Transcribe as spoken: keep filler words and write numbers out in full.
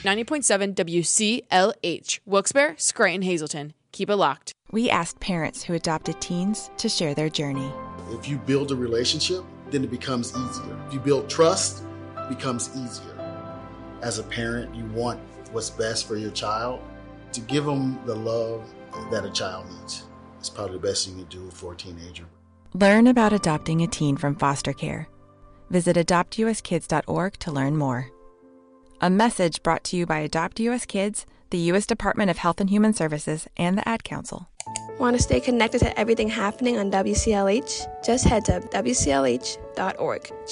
ninety point seven W C L H, Wilkes-Barre, Scranton, Hazleton. Keep it locked. We asked parents who adopted teens to share their journey. If you build a relationship, then it becomes easier. If you build trust, it becomes easier. As a parent, you want what's best for your child. To give them the love that a child needs is probably the best you can do for a teenager. Learn about adopting a teen from foster care. Visit adopt u s kids dot org to learn more. A message brought to you by Adopt U S Kids, the U S Department of Health and Human Services, and the Ad Council. Want to stay connected to everything happening on W C L H? Just head to W C L H dot org.